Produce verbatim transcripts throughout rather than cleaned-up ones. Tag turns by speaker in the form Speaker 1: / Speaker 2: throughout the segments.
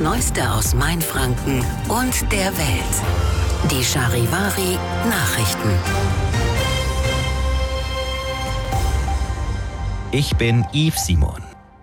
Speaker 1: Neueste aus Mainfranken und der Welt. Die Charivari Nachrichten.
Speaker 2: Ich bin Yves Simon.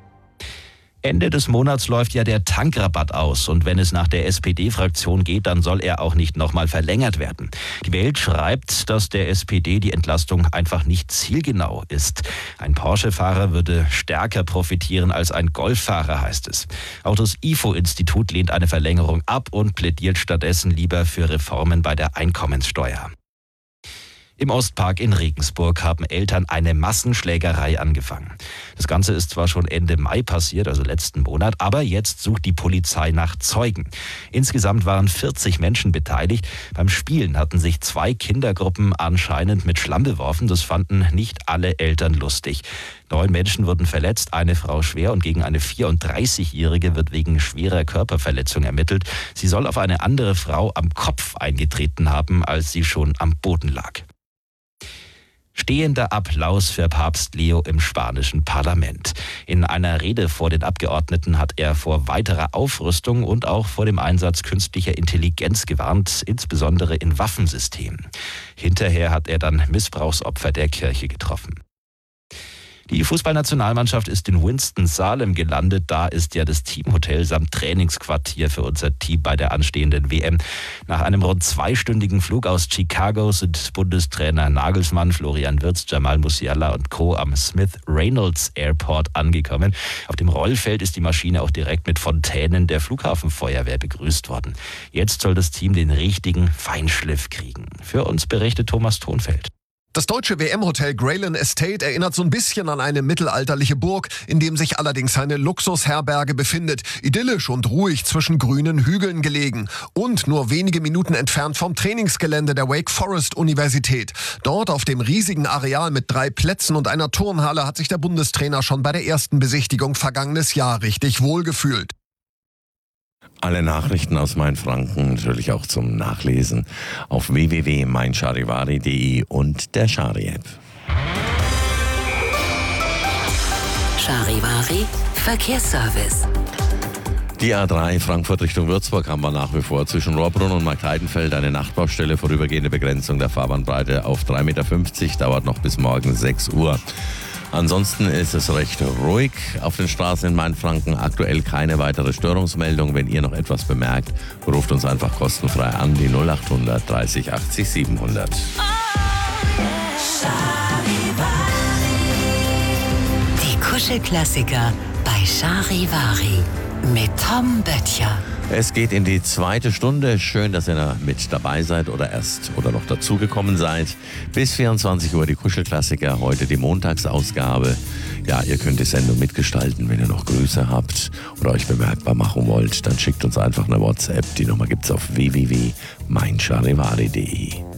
Speaker 2: Ende des Monats läuft ja der Tankrabatt aus und wenn es nach der S P D-Fraktion geht, dann soll er auch nicht nochmal verlängert werden. Die Welt schreibt, dass der S P D die Entlastung einfach nicht zielgenau ist. Ein Porsche-Fahrer würde stärker profitieren als ein Golffahrer, heißt es. Auch das I F O-Institut lehnt eine Verlängerung ab und plädiert stattdessen lieber für Reformen bei der Einkommenssteuer. Im Ostpark in Regensburg haben Eltern eine Massenschlägerei angefangen. Das Ganze ist zwar schon Ende Mai passiert, also letzten Monat, aber jetzt sucht die Polizei nach Zeugen. Insgesamt waren vierzig Menschen beteiligt. Beim Spielen hatten sich zwei Kindergruppen anscheinend mit Schlamm beworfen. Das fanden nicht alle Eltern lustig. Neun Menschen wurden verletzt, eine Frau schwer und gegen eine vierunddreißigjährige wird wegen schwerer Körperverletzung ermittelt. Sie soll auf eine andere Frau am Kopf eingetreten haben, als sie schon am Boden lag. Stehender Applaus für Papst Leo im spanischen Parlament. In einer Rede vor den Abgeordneten hat er vor weiterer Aufrüstung und auch vor dem Einsatz künstlicher Intelligenz gewarnt, insbesondere in Waffensystemen. Hinterher hat er dann Missbrauchsopfer der Kirche getroffen. Die Fußballnationalmannschaft ist in Winston-Salem gelandet. Da ist ja das Teamhotel samt Trainingsquartier für unser Team bei der anstehenden W M. Nach einem rund zweistündigen Flug aus Chicago sind Bundestrainer Nagelsmann, Florian Wirtz, Jamal Musiala und Co. am Smith Reynolds Airport angekommen. Auf dem Rollfeld ist die Maschine auch direkt mit Fontänen der Flughafenfeuerwehr begrüßt worden. Jetzt soll das Team den richtigen Feinschliff kriegen. Für uns berichtet Thomas Thonfeld.
Speaker 3: Das deutsche W M-Hotel Grayland Estate erinnert so ein bisschen an eine mittelalterliche Burg, in dem sich allerdings eine Luxusherberge befindet. Idyllisch und ruhig zwischen grünen Hügeln gelegen. Und nur wenige Minuten entfernt vom Trainingsgelände der Wake Forest Universität. Dort auf dem riesigen Areal mit drei Plätzen und einer Turnhalle hat sich der Bundestrainer schon bei der ersten Besichtigung vergangenes Jahr richtig wohlgefühlt.
Speaker 4: Alle Nachrichten aus Mainfranken natürlich auch zum Nachlesen auf w w w punkt mein charivari punkt de und der Chari-App.
Speaker 1: Charivari Verkehrsservice.
Speaker 4: Die A drei Frankfurt Richtung Würzburg haben wir nach wie vor zwischen Rohrbrunn und Marktheidenfeld eine Nachtbaustelle, vorübergehende Begrenzung der Fahrbahnbreite auf drei Meter fünfzig, dauert noch bis morgen sechs Uhr. Ansonsten ist es recht ruhig auf den Straßen in Mainfranken. Aktuell keine weitere Störungsmeldung. Wenn ihr noch etwas bemerkt, ruft uns einfach kostenfrei an, die null acht hundert dreißig achtzig siebenhundert.
Speaker 1: Die Kuschelklassiker bei Charivari mit Tom Böttcher.
Speaker 4: Es geht in die zweite Stunde. Schön, dass ihr mit dabei seid oder erst oder noch dazugekommen seid. Bis vierundzwanzig Uhr die Kuschelklassiker, heute die Montagsausgabe. Ja, ihr könnt die Sendung mitgestalten, wenn ihr noch Grüße habt oder euch bemerkbar machen wollt. Dann schickt uns einfach eine WhatsApp. Die Nummer gibt's auf w w w punkt mein charivari punkt de.